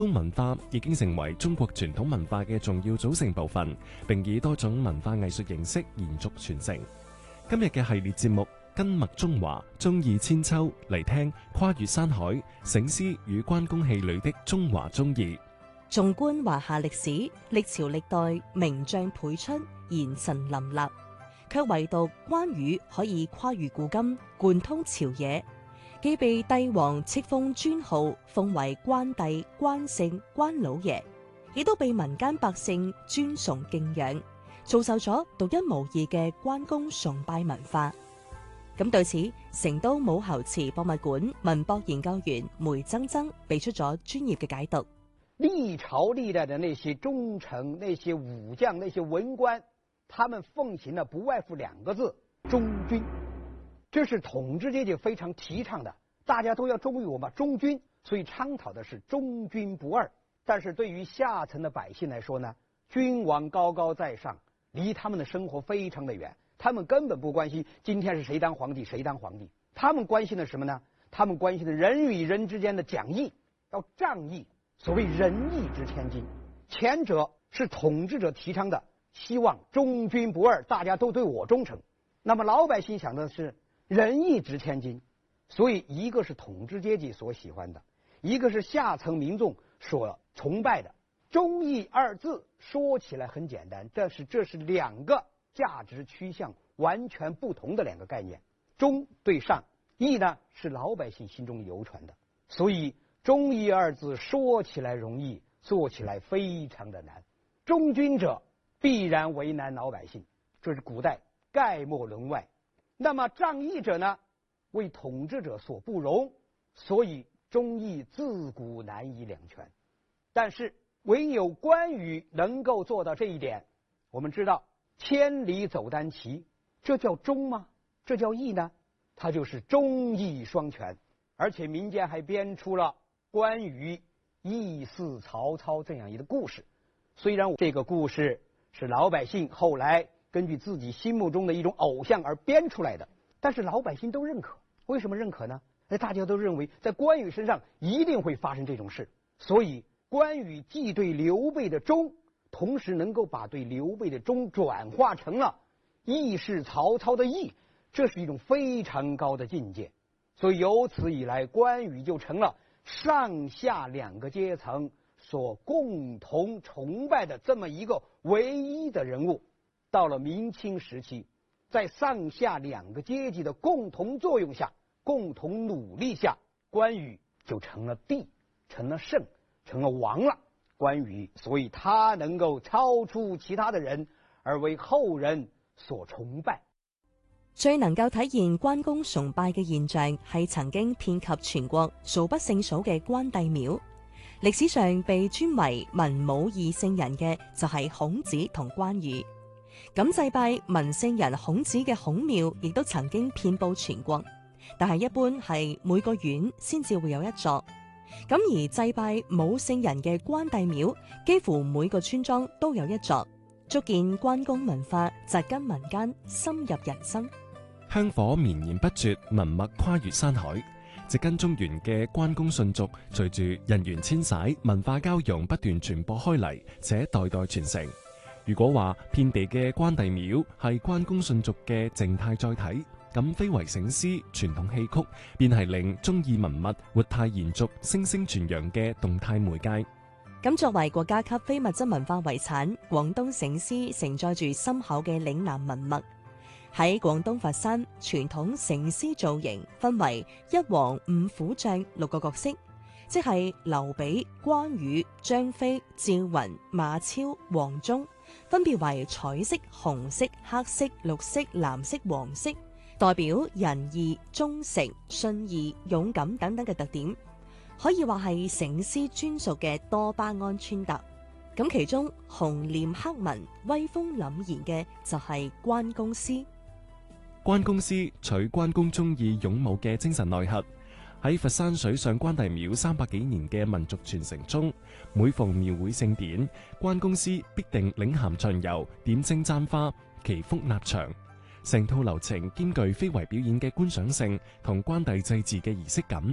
中文化已經成為中國傳統文化嘅重要組成部分，並以多種文化藝術形式延續傳承。今日嘅系列節目根脈中華，忠義千秋，嚟聽跨越山海，醒獅與關公戲裏的中華忠義。 縱觀華夏歷史，歷朝歷代名將輩出，賢臣林立，卻唯獨關羽可以跨越古今，貫通朝野。既被帝王敕封尊號，封為關帝、關聖、關老爺，亦都被民間百姓尊崇敬仰，造就咗獨一無二嘅關公崇拜文化。咁對此，成都武侯祠博物館文博研究員梅錚錚俾出咗專業嘅解讀。 歷朝歷代的那些忠臣、那些武將、那些文官，他們奉行的不外乎兩個字：忠君。這是統治階級非常提倡的，大家都要忠於我們忠君，所以倡導的是忠君不二。但是對於下層的百姓來說呢，君王高高在上，離他們的生活非常的遠，他們根本不關心今天是誰當皇帝，誰當皇帝。他們關心的什麼呢？他們關心的人與人之間的講義，要仗義，所謂仁義值千金。前者是統治者提倡的，希望忠君不二，大家都對我忠誠。那麼老百姓想的是仁義值千金，所以一個是統治階級所喜歡的，一個是下層民眾所崇拜的。忠義二字說起來很簡單，但是這是兩個價值趨向完全不同的兩個概念。忠對上，義呢是老百姓心中流傳的，所以忠義二字說起來容易，做起來非常的難。忠君者必然為難老百姓，這是古代概莫論外。那麼仗義者呢，為統治者所不容，所以忠義自古難以兩全。但是唯有關羽能夠做到這一點。我們知道千里走單騎，這叫忠嗎？這叫義呢？它就是忠義雙全。而且民間還編出了關羽義似曹操這樣一個故事。雖然這個故事是老百姓後來根據自己心目中的一種偶像而編出來的，但是老百姓都認可。為什麼認可呢？大家都認為在關羽身上一定會發生這種事，所以關羽既對劉備的忠，同時能夠把對劉備的忠轉化成了義是曹操的義，這是一種非常高的境界。所以由此以來，關羽就成了上下兩個階層所共同崇拜的這麼一個唯一的人物。到了明清時期，在上下兩個階級的共同作用下，共同努力下，關羽就成了帝，成了聖，成了王了。關羽，所以他能夠超出其他的人，而為後人所崇拜。 最能夠體現關公崇拜嘅現象，係曾經遍及全國數不勝數嘅關帝廟。歷史上被尊為文武二聖人嘅就係孔子同關羽。咁祭拜文聖人孔子嘅孔廟，亦都曾經遍佈全國，但係一般係每個縣先至會有一座。咁而祭拜武聖人嘅關帝廟，幾乎每個村莊都有一座，足見關公文化扎根民間，深入人心。 香火綿延不絕，文脈跨越山海。植根中原嘅關公信俗，隨住人員遷徙、文化交融不斷傳播開嚟，且代代傳承。如果話遍地嘅關帝廟係關公信俗嘅靜態載體，咁非遺醒獅傳統戲曲便係令忠義文物活態延續、聲聲傳揚嘅動態媒介。 咁作為國家級非物質文化遺產，廣東醒獅承載住深厚嘅嶺南文脈。喺廣東佛山，傳統醒獅造型分為一黃五虎將6個角色，即係劉備、關羽、張飛、趙雲、馬超、黃忠，分別為彩色、紅色、黑色、綠色、藍色、黃色，代表仁義、忠誠、信義、勇敢等等嘅特點，可以話係醒獅專屬嘅多巴胺穿搭。咁其中紅臉黑紋、威風凜然嘅就係關公獅。 關公獅取關公忠義勇武嘅精神內核，喺佛山水上關帝廟300幾年嘅民族傳承中，每逢廟會盛典，關公獅必定領銜巡遊、點睛簪花、祈福納場，成套流程兼具非遺表演嘅觀賞性同關帝祭祀嘅儀式感，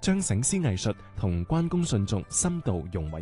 將醒獅藝術同關公信俗深度融為